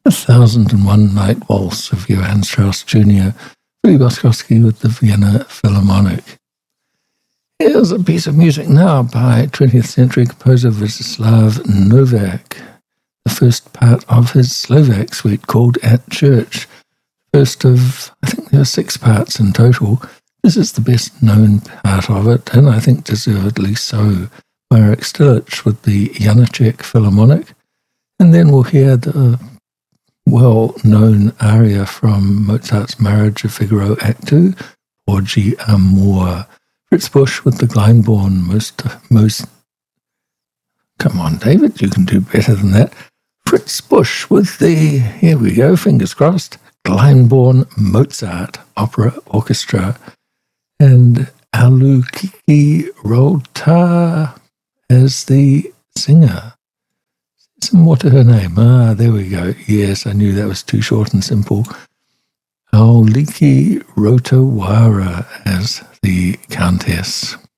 1001 Night Waltz of Johann Strauss Jr., Philly Boskovsky with the Vienna Philharmonic. Here's a piece of music now by 20th century composer Vladislav Novak, the first part of his Slovak suite called At Church. First of, I think there are 6 parts in total. This is the best known part of it, and I think deservedly so, by Eric Stilic with the Janáček Philharmonic. And then we'll hear the well-known aria from Mozart's Marriage of Figaro Act 2, Porgy Amor. Fritz Busch with the Glyndebourne most. Come on, David, you can do better than that. Fritz Busch with the, here we go, fingers crossed, Glyndebourne Mozart Opera Orchestra, and Alukiki Rolta as the singer. Some what her name? There we go. Yes, I knew that was too short and simple. Auliki Rotawara as the Countess.